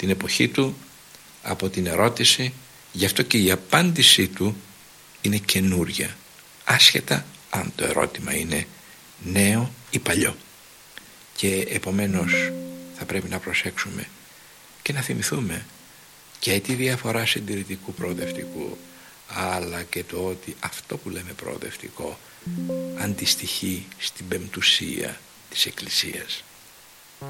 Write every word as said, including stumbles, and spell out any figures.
την εποχή του, από την ερώτηση. Γι' αυτό και η απάντησή του είναι καινούρια, άσχετα αν το ερώτημα είναι νέο ή παλιό. Και επομένως θα πρέπει να προσέξουμε και να θυμηθούμε και τη διαφορά συντηρητικού προοδευτικού, αλλά και το ότι αυτό που λέμε προοδευτικό αντιστοιχεί στην πεμπτουσία της Εκκλησίας.